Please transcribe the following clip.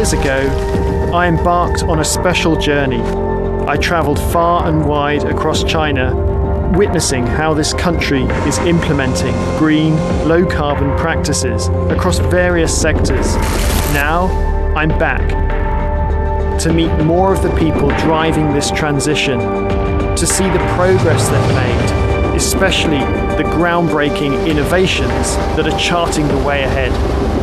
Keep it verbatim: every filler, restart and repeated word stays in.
years ago, I embarked on a special journey. I travelled far and wide across China, witnessing how this country is implementing green, low-carbon practices across various sectors. Now, I'm back to meet more of the people driving this transition, to see the progress they've made, especially the groundbreaking innovations that are charting the way ahead.